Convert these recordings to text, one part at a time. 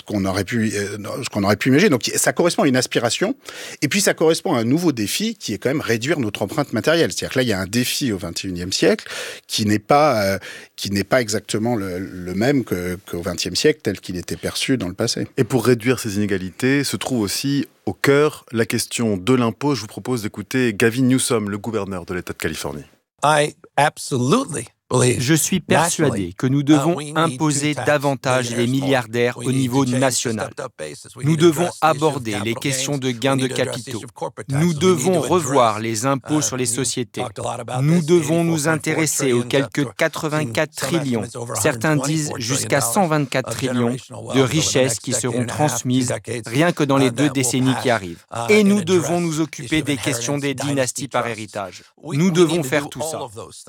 qu'on aurait pu imaginer. Donc ça correspond à une aspiration, et puis ça correspond à un nouveau défi qui est quand même réduire notre empreinte matérielle. C'est-à-dire que là, il y a un défi au XXIe siècle qui n'est pas exactement le même qu'au XXe siècle tel qu'il était perçu dans le passé. Et pour réduire ces inégalités, se trouve aussi au cœur la question de l'impôt. Je vous propose d'écouter Gavin Newsom, le gouverneur de l'État de Californie. Je suis persuadé que nous devons imposer davantage les milliardaires au niveau national. Nous devons aborder les questions de gains de capitaux. Nous devons revoir les impôts sur les sociétés. Nous devons nous intéresser aux quelques 84 trillions, certains disent jusqu'à 124 trillions de richesses qui seront transmises rien que dans les 2 décennies qui arrivent. Et nous devons nous occuper des questions des dynasties par héritage. Nous devons faire tout ça.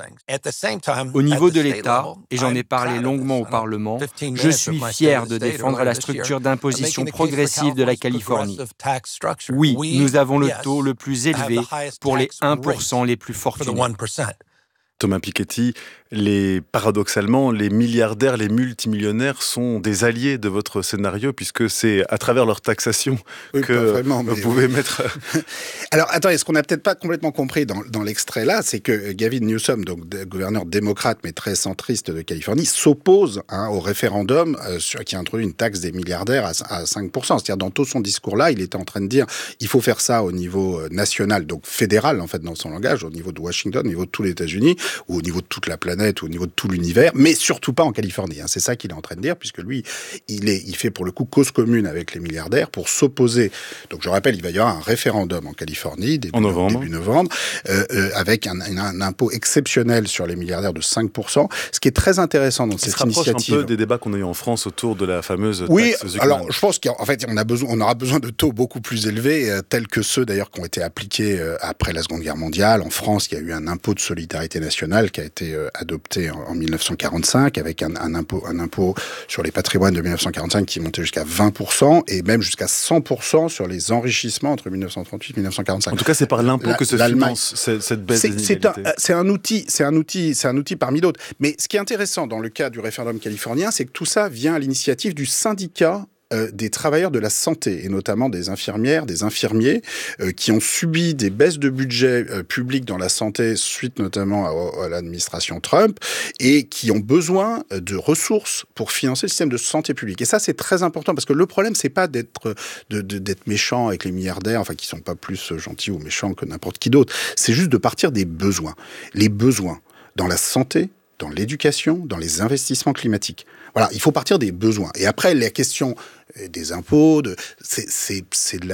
Au niveau de l'État, et j'en ai parlé longuement au Parlement, je suis fier de défendre la structure d'imposition progressive de la Californie. Oui, nous avons le taux le plus élevé pour les 1% les plus fortunés. Thomas Piketty, paradoxalement, les milliardaires, les multimillionnaires sont des alliés de votre scénario, puisque c'est à travers leur taxation que vous pouvez mettre... Alors, attendez, ce qu'on n'a peut-être pas complètement compris dans l'extrait là, c'est que Gavin Newsom, donc gouverneur démocrate mais très centriste de Californie, s'oppose au référendum qui a introduit une taxe des milliardaires à 5%. C'est-à-dire, dans tout son discours là, il était en train de dire il faut faire ça au niveau national, donc fédéral en fait dans son langage, au niveau de Washington, au niveau de tous les États-Unis, ou au niveau de toute la planète, ou au niveau de tout l'univers, mais surtout pas en Californie. C'est ça qu'il est en train de dire, puisque lui, il fait pour le coup cause commune avec les milliardaires pour s'opposer. Donc je rappelle, il va y avoir un référendum en Californie, début novembre, avec un impôt exceptionnel sur les milliardaires de 5%. Ce qui est très intéressant dans cette initiative... Ça se rapproche un peu des débats qu'on a eu en France autour de la fameuse taxe Zucman. Alors je pense qu'en fait, on aura besoin de taux beaucoup plus élevés, tels que ceux d'ailleurs qui ont été appliqués après la Seconde Guerre mondiale. En France, il y a eu un impôt de solidarité nationale qui a été adopté en 1945, avec un impôt sur les patrimoines de 1945 qui montait jusqu'à 20% et même jusqu'à 100% sur les enrichissements entre 1938 et 1945. En tout cas, c'est par l'impôt que se finance cette baisse des inégalités. C'est un outil parmi d'autres. Mais ce qui est intéressant dans le cas du référendum californien, c'est que tout ça vient à l'initiative du syndicat des travailleurs de la santé, et notamment des infirmières, des infirmiers, qui ont subi des baisses de budget public dans la santé suite notamment à l'administration Trump, et qui ont besoin de ressources pour financer le système de santé publique. Et ça, c'est très important, parce que le problème, c'est pas d'être méchant avec les milliardaires, enfin, qui sont pas plus gentils ou méchants que n'importe qui d'autre. C'est juste de partir des besoins. Les besoins dans la santé, dans l'éducation, dans les investissements climatiques. Voilà, il faut partir des besoins. Et après, la question des impôts, c'est de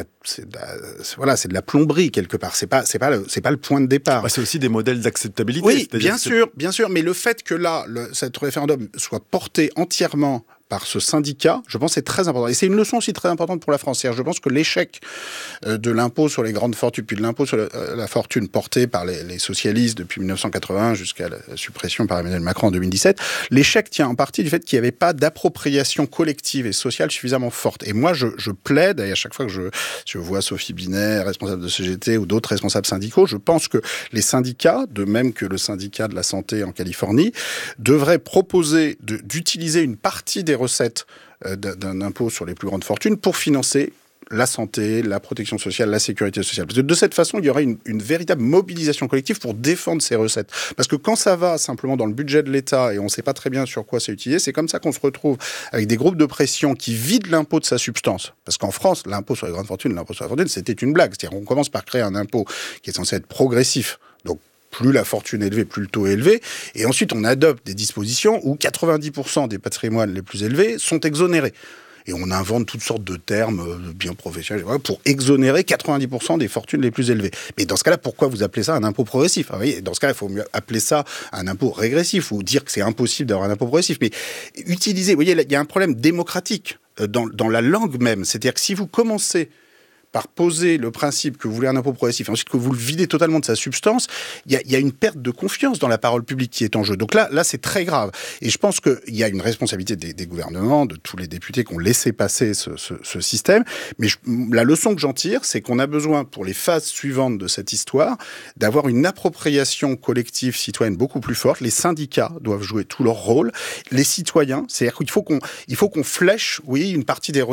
la plomberie quelque part. C'est pas le point de départ. C'est aussi des modèles d'acceptabilité. Oui, bien sûr. Mais le fait que là, cet référendum soit porté entièrement par ce syndicat, je pense que c'est très important. Et c'est une leçon aussi très importante pour la France. C'est-à-dire, je pense que l'échec de l'impôt sur les grandes fortunes, puis de l'impôt sur la fortune porté par les socialistes depuis 1981 jusqu'à la suppression par Emmanuel Macron en 2017, l'échec tient en partie du fait qu'il n'y avait pas d'appropriation collective et sociale suffisamment forte. Et moi, je plaide, et à chaque fois que je vois Sophie Binet, responsable de CGT, ou d'autres responsables syndicaux, je pense que les syndicats, de même que le syndicat de la santé en Californie, devraient proposer d'utiliser une partie des recettes d'un impôt sur les plus grandes fortunes pour financer la santé, la protection sociale, la sécurité sociale. Parce que de cette façon, il y aura une véritable mobilisation collective pour défendre ces recettes. Parce que quand ça va simplement dans le budget de l'État et on ne sait pas très bien sur quoi c'est utilisé, c'est comme ça qu'on se retrouve avec des groupes de pression qui vident l'impôt de sa substance. Parce qu'en France, l'impôt sur les grandes fortunes, c'était une blague. C'est-à-dire qu'on commence par créer un impôt qui est censé être progressif. Donc, plus la fortune est élevée, plus le taux est élevé. Et ensuite, on adopte des dispositions où 90% des patrimoines les plus élevés sont exonérés. Et on invente toutes sortes de termes bien professionnels pour exonérer 90% des fortunes les plus élevées. Mais dans ce cas-là, pourquoi vous appelez ça un impôt progressif ? Dans ce cas-là, il faut mieux appeler ça un impôt régressif ou dire que c'est impossible d'avoir un impôt progressif. Mais utiliser, vous voyez, il y a un problème démocratique dans la langue même. C'est-à-dire que si vous commencez par poser le principe que vous voulez un impôt progressif, et ensuite que vous le videz totalement de sa substance, il y a une perte de confiance dans la parole publique qui est en jeu. Donc là c'est très grave. Et je pense qu'il y a une responsabilité des gouvernements, de tous les députés qui ont laissé passer ce système. Mais la leçon que j'en tire, c'est qu'on a besoin, pour les phases suivantes de cette histoire, d'avoir une appropriation collective citoyenne beaucoup plus forte. Les syndicats doivent jouer tout leur rôle. Les citoyens, c'est-à-dire qu'il faut qu'on flèche, une partie des